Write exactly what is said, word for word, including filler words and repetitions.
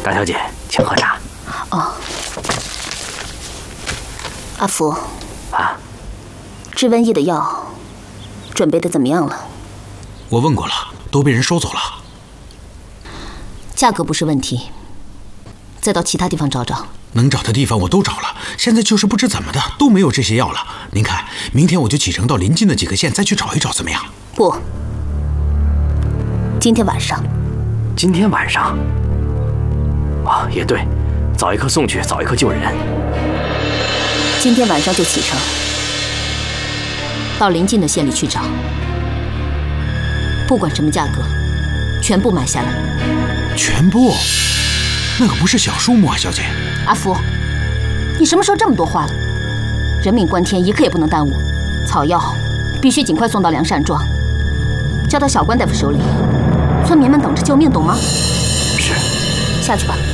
大小姐，请喝茶。 哦，阿福。 啊。 治瘟疫的药准备的怎么样了？ 我问过了，都被人收走了。 价格不是问题，再到其他地方找找。 能找的地方我都找了，现在就是不知怎么的都没有这些药了。您看，明天我就启程到临近的几个县再去找一找，怎么样？ 不，今天晚上。 今天晚上？啊，也对，早一刻送去，早一刻救人。 今天晚上就启程，到临近的县里去找，不管什么价格，全部买下来。 全部？那可不是小数目啊，小姐。 阿福，你什么时候这么多话了？人命关天，一刻也不能耽误。草药必须尽快送到梁善庄，交到小关大夫手里。村民们等着救命，懂吗？ 是。 下去吧。